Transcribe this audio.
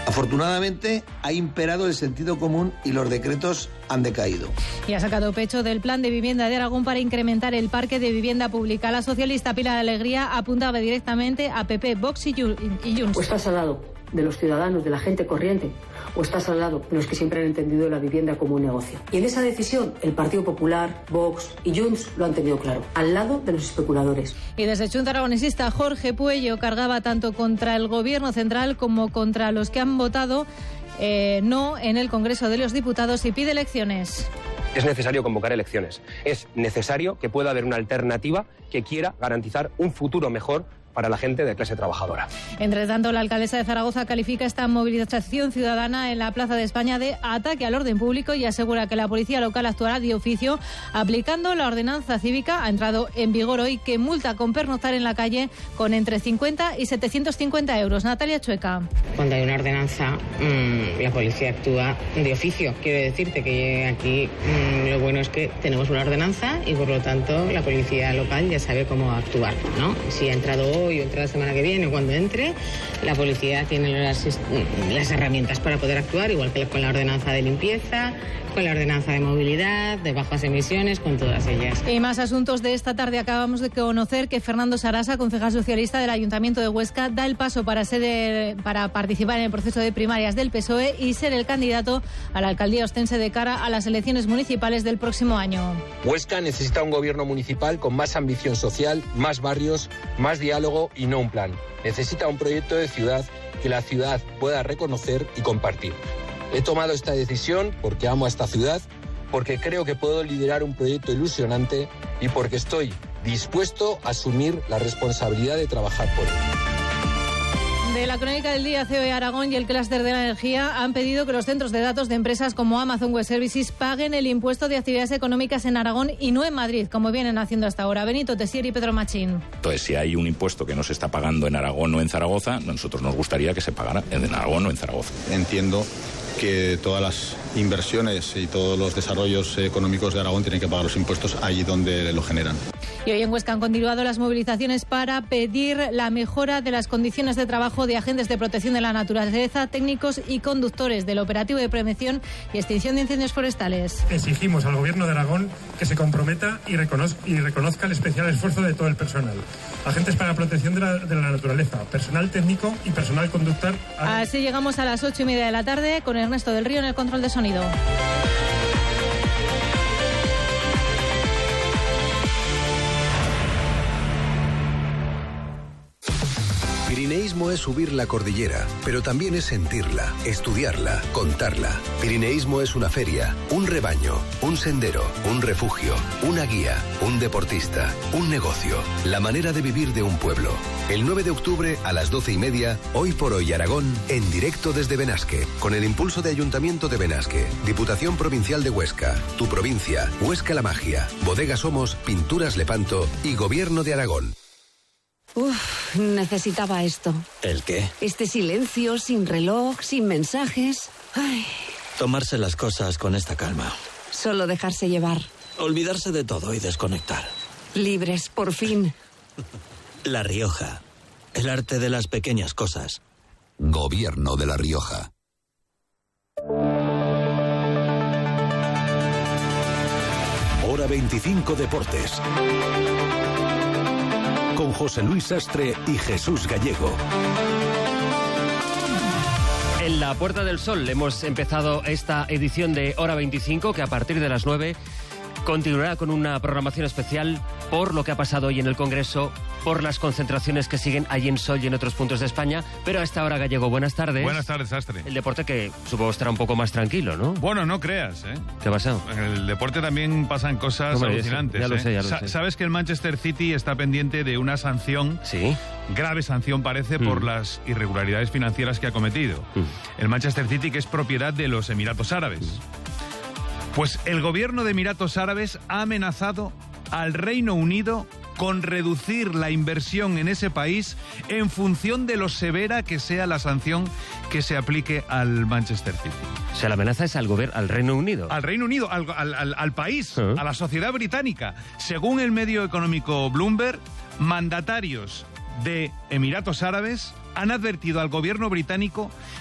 Afortunadamente, ha imperado el sentido común y los decretos han decaído. Y ha sacado pecho del plan de vivienda de Aragón para incrementar el parque de vivienda pública. La socialista Pilar Alegría apuntaba directamente a PP, Vox y Junts. O estás al lado de los ciudadanos, de la gente corriente, o estás al lado de los que siempre han entendido la vivienda como un negocio. Y en esa decisión, el Partido Popular, Vox y Junts lo han tenido claro, al lado de los especuladores. Y desde Junta Aragonesista, Jorge Puello cargaba tanto contra el Gobierno central como contra los que han votado no en el Congreso de los Diputados y pide elecciones. Es necesario convocar elecciones. Es necesario que pueda haber una alternativa que quiera garantizar un futuro mejor para la gente de clase trabajadora. Entre tanto, la alcaldesa de Zaragoza califica esta movilización ciudadana en la Plaza de España de ataque al orden público y asegura que la policía local actuará de oficio aplicando la ordenanza cívica, ha entrado en vigor hoy, que multa con pernoctar en la calle con entre 50 y 750 euros. Natalia Chueca. Cuando hay una ordenanza, la policía actúa de oficio. Quiero decirte que aquí lo bueno es que tenemos una ordenanza y por lo tanto la policía local ya sabe cómo actuar, ¿no? Si ha entrado hoy o entra la semana que viene o cuando entre, la policía tiene las herramientas para poder actuar, igual que con la ordenanza de limpieza, con la ordenanza de movilidad, de bajas emisiones, con todas ellas. Y más asuntos de esta tarde. Acabamos de conocer que Fernando Sarasa, concejal socialista del Ayuntamiento de Huesca, da el paso para participar en el proceso de primarias del PSOE y ser el candidato a la alcaldía ostense de cara a las elecciones municipales del próximo año. Huesca necesita un gobierno municipal con más ambición social, más barrios, más diálogo y no un plan. Necesita un proyecto de ciudad que la ciudad pueda reconocer y compartir. He tomado esta decisión porque amo a esta ciudad, porque creo que puedo liderar un proyecto ilusionante y porque estoy dispuesto a asumir la responsabilidad de trabajar por él. De la crónica del día, COE Aragón y el clúster de la energía han pedido que los centros de datos de empresas como Amazon Web Services paguen el impuesto de actividades económicas en Aragón y no en Madrid, como vienen haciendo hasta ahora. Benito Tessier y Pedro Machín. Entonces, si hay un impuesto que no se está pagando en Aragón o en Zaragoza, nosotros nos gustaría que se pagara en Aragón o en Zaragoza. Entiendo que todas las inversiones y todos los desarrollos económicos de Aragón tienen que pagar los impuestos allí donde lo generan. Y hoy en Huesca han continuado las movilizaciones para pedir la mejora de las condiciones de trabajo de agentes de protección de la naturaleza, técnicos y conductores del operativo de prevención y extinción de incendios forestales. Exigimos al Gobierno de Aragón que se comprometa y reconozca el especial esfuerzo de todo el personal. Agentes para la protección de la naturaleza, personal técnico y personal conductor. Así llegamos a las 8:30 de la tarde con Ernesto del Río en el control de sonido. Pirineísmo es subir la cordillera, pero también es sentirla, estudiarla, contarla. Pirineísmo es una feria, un rebaño, un sendero, un refugio, una guía, un deportista, un negocio, la manera de vivir de un pueblo. El 9 de octubre a las 12:30, Hoy por Hoy Aragón, en directo desde Benasque, con el impulso de Ayuntamiento de Benasque, Diputación Provincial de Huesca, Tu Provincia, Huesca La Magia, Bodegas Somos, Pinturas Lepanto y Gobierno de Aragón. Necesitaba esto. ¿El qué? Este silencio, sin reloj, sin mensajes. Ay. Tomarse las cosas con esta calma. Solo dejarse llevar. Olvidarse de todo y desconectar. Libres, por fin. La Rioja. El arte de las pequeñas cosas. Gobierno de La Rioja. Hora 25 Deportes. Con José Luis Sastre y Jesús Gallego. En la Puerta del Sol hemos empezado esta edición de Hora 25, que a partir de las 9 continuará con una programación especial por lo que ha pasado hoy en el Congreso, por las concentraciones que siguen allí en Sol y en otros puntos de España. Pero a esta hora, Gallego, buenas tardes. Buenas tardes, Sastre. El deporte que supongo estará un poco más tranquilo, ¿no? Bueno, no creas, ¿eh? ¿Qué ha pasado? En el deporte también pasan cosas alucinantes. Ya lo sé, ya lo sé. ¿Sabes que el Manchester City está pendiente de una sanción? Sí. Grave sanción parece por las irregularidades financieras que ha cometido. El Manchester City, que es propiedad de los Emiratos Árabes. Pues el gobierno de Emiratos Árabes ha amenazado al Reino Unido con reducir la inversión en ese país en función de lo severa que sea la sanción que se aplique al Manchester City. O sea, la amenaza es al Reino Unido. Al Reino Unido, al país, a la sociedad británica. Según el medio económico Bloomberg, mandatarios de Emiratos Árabes han advertido al gobierno británico